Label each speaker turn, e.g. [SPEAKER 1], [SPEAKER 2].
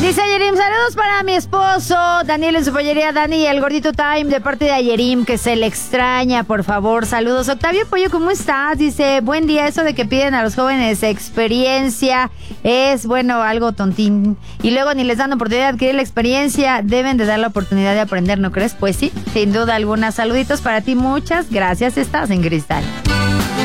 [SPEAKER 1] Dice Ayerim, saludos para mi esposo Daniel en su pollería, Dani y el gordito Time de parte de Ayerim, que se le extraña, por favor, saludos. Octavio Pollo, ¿cómo estás? Dice, buen día, eso de que piden a los jóvenes experiencia es, bueno, algo tontín. Y luego ni les dan oportunidad de adquirir la experiencia, deben de dar la oportunidad de aprender, ¿no crees? Pues sí, sin duda alguna. Saluditos para ti, muchas gracias, estás en Cristal.